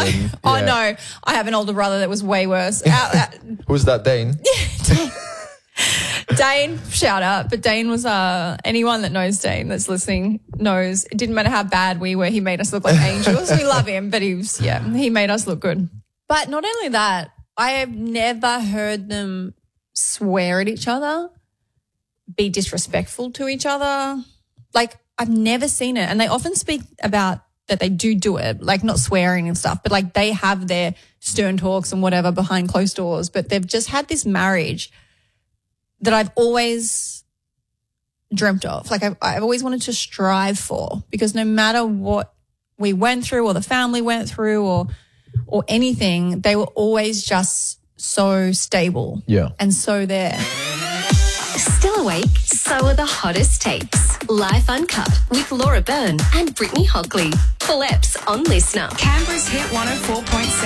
Oh, no. I have an older brother that was way worse. Who's that, Dane? Dane, shout out. But Dane was, anyone that knows Dane that's listening knows it didn't matter how bad we were, he made us look like angels. We love him, but he made us look good. But not only that, I have never heard them swear at each other, be disrespectful to each other. Like, I've never seen it. And they often speak about that they do it, like not swearing and stuff, but like they have their stern talks and whatever behind closed doors. But they've just had this marriage that I've always dreamt of. Like I've always wanted to strive for, because no matter what we went through or the family went through or anything, they were always just so stable. Yeah. And so there. Still awake? So are the hottest takes. Life Uncut with Laura Byrne and Brittany Hockley. Full eps on Listener. Canberra's Hit 104.7.